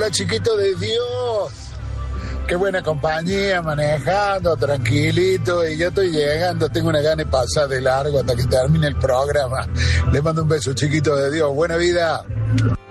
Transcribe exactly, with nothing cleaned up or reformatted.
Hola, chiquito de Dios. Qué buena compañía, manejando, tranquilito. Y yo estoy llegando, tengo una gana de pasar de largo hasta que termine el programa. Les mando un beso, chiquito de Dios. Buena vida.